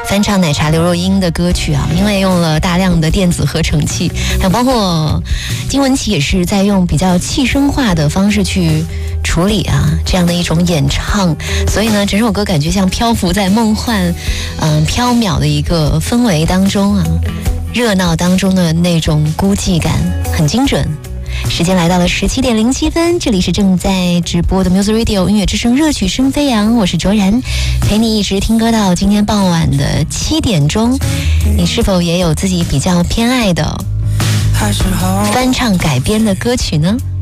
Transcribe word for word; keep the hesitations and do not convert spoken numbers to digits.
翻唱奶茶刘若英的歌曲啊，因为用了大量的电子合成器，还有包括金玟岐也是在用比较气声化的方式去处理啊这样的一种演唱，所以呢整首歌感觉像漂浮在梦幻嗯飘渺的一个氛围当中啊，热闹当中的那种孤寂感很精准。时间来到了十七点零七分，这里是正在直播的 Music Radio 音乐之声热曲声飞扬，我是卓然，陪你一直听歌到今天傍晚的七点钟。你是否也有自己比较偏爱的翻唱改编的歌曲呢？